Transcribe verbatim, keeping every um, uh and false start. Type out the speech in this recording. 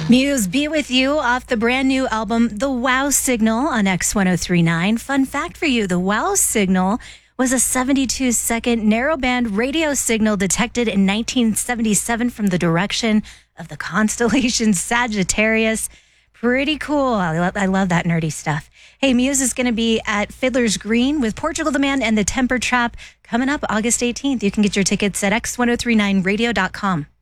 Muse, Be With You off the brand new album, The Wow Signal on X ten thirty-nine. Fun fact for you, the Wow Signal was a seventy-two second narrowband radio signal detected in nineteen seventy-seven from the direction of the constellation Sagittarius. Pretty cool. I love, I love that nerdy stuff. Hey, Muse is going to be at Fiddler's Green with Portugal the Man and the Temper Trap coming up August eighteenth. You can get your tickets at x ten thirty-nine radio dot com.